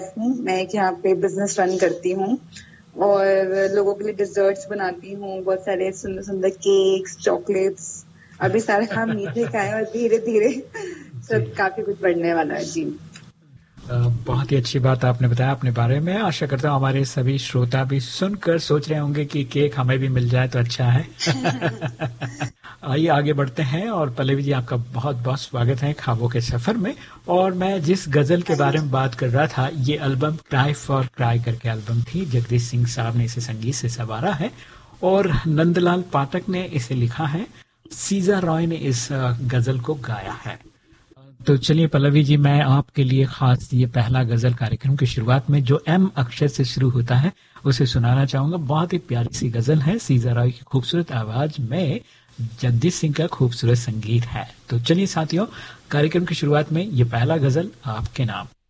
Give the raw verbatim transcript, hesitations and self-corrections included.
हूँ। मैं एक यहाँ पे बिजनेस रन करती हूँ और लोगों के लिए डिजर्ट्स बनाती हूँ, बहुत सारे सुंदर सुंदर केक्स, चॉकलेट्स। अभी सारा काम मीठे का है और धीरे धीरे सब काफी कुछ बढ़ने वाला है। जी, बहुत ही अच्छी बात आपने बताया अपने बारे में। आशा करता हूँ हमारे सभी श्रोता भी सुनकर सोच रहे होंगे कि केक हमें भी मिल जाए तो अच्छा है। आइए आगे बढ़ते हैं और पल्लवी जी आपका बहुत बहुत स्वागत है ख्वाबों के सफर में। और मैं जिस गजल के बारे में बात कर रहा था, ये एल्बम क्राई फॉर क्राई करके एल्बम थी। जगदीश सिंह साहब ने इसे संगीत से संवारा है और नंदलाल पाठक ने इसे लिखा है। सीजा रॉय ने इस गजल को गाया है। तो चलिए पल्लवी जी, मैं आपके लिए खास ये पहला गजल कार्यक्रम की शुरुआत में जो एम अक्षर से शुरू होता है उसे सुनाना चाहूंगा। बहुत ही प्यारी सी गजल है, सीजा रॉय की खूबसूरत आवाज में जगदीश सिंह का खूबसूरत संगीत है। तो चलिए साथियों, कार्यक्रम की शुरुआत में ये पहला गजल आपके नाम।